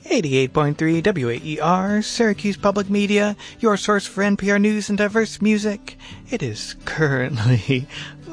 88.3 WAER, Syracuse Public Media, your source for NPR news and diverse music. It is currently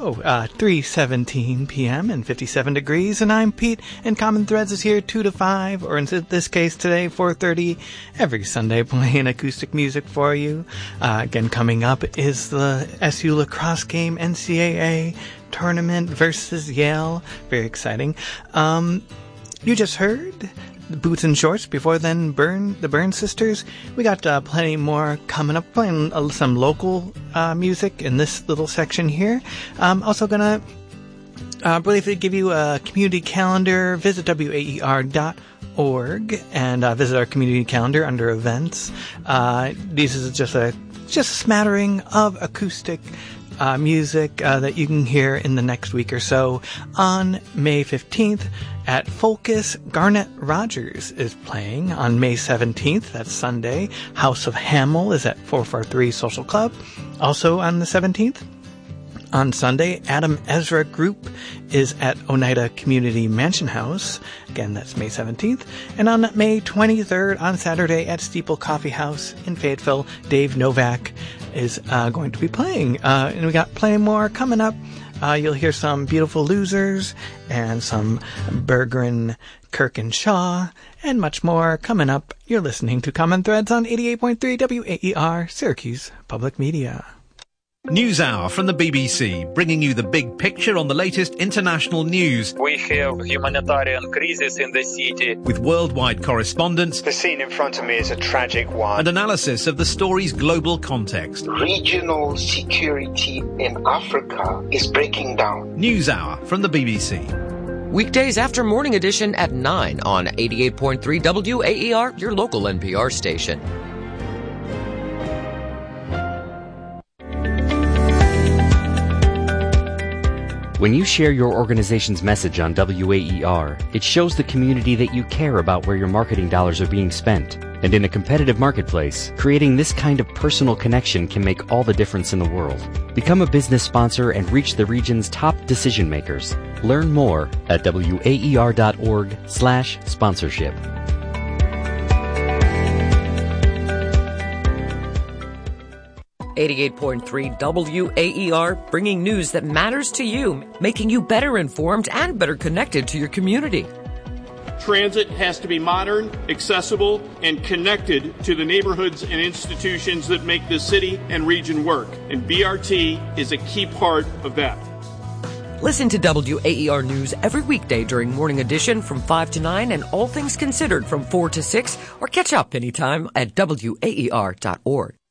3:17 p.m. and 57 degrees, and I'm Pete, and Common Threads is here 2 to 5, or in this case today, 4:30, every Sunday playing acoustic music for you. Again, coming up is the SU lacrosse game, NCAA tournament versus Yale. Very exciting. You just heard Boots and Shorts, before then the Burn Sisters. We got plenty more coming up, playing some local music in this little section here. Also gonna briefly give you a community calendar. Visit WAER.org and visit our community calendar under events. This is just a smattering of acoustic music that you can hear in the next week or so. On May 15th at Focus, Garnet Rogers is playing. On May 17th, that's Sunday, House of Hamel is at 443 Social Club. Also on the 17th, on Sunday, Adam Ezra Group is at Oneida Community Mansion House. Again, that's May 17th. And on May 23rd, on Saturday, at Steeple Coffee House in Fayetteville, Dave Novak is going to be playing. And we got plenty more coming up. You'll hear some Beautiful Losers and some Berggren, Kirk and Shaw, and much more coming up. You're listening to Common Threads on 88.3 WAER, Syracuse Public Media. NewsHour from the BBC, bringing you the big picture on the latest international news. We have humanitarian crisis in the city. With worldwide correspondents. The scene in front of me is a tragic one. And analysis of the story's global context. Regional security in Africa is breaking down. NewsHour from the BBC. Weekdays after Morning Edition at 9 on 88.3 WAER, your local NPR station. When you share your organization's message on WAER, it shows the community that you care about where your marketing dollars are being spent. And in a competitive marketplace, creating this kind of personal connection can make all the difference in the world. Become a business sponsor and reach the region's top decision makers. Learn more at waer.org/sponsorship. .3 WAER, bringing news that matters to you, making you better informed and better connected to your community. Transit has to be modern, accessible, and connected to the neighborhoods and institutions that make this city and region work. And BRT is a key part of that. Listen to WAER News every weekday during Morning Edition from 5 to 9 and All Things Considered from 4 to 6, or catch up anytime at WAER.org.